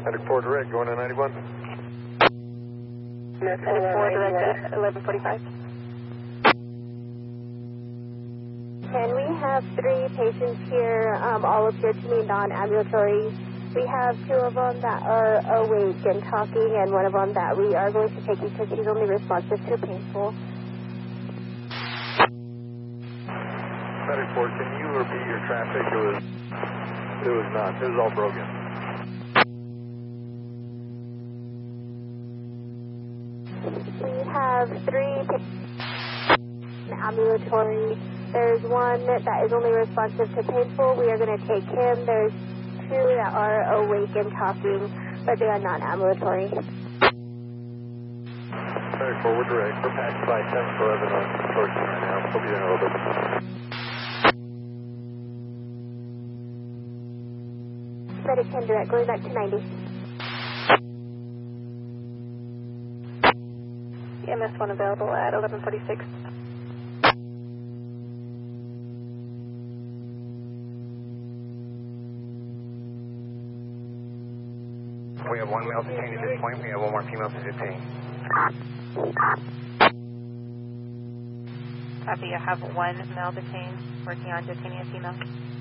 Medic 4 direct, going to 91. Medic 4 direct at 1145. And we have 3 patients here, all appear to be non-ambulatory. We have 2 of them that are awake and talking, and 1 of them that we are going to take because he's only responsive to painful. Medic 4, can you repeat your traffic? It was not. It was all broken. We have 3 ambulatory. There's 1 that is only responsive to painful. We are going to take him. There's 2 that are awake and talking, but they are non-ambulatory. Medic 4, we're direct. We're passing by 711 on Torsion right now. We'll be there in a little bit. Medic 10 direct, going back to 90. EMS 1 available at 1146. We have 1 male detained at this point. We have 1 more female to detain. Copy, I have 1 male detained, working on detaining a female.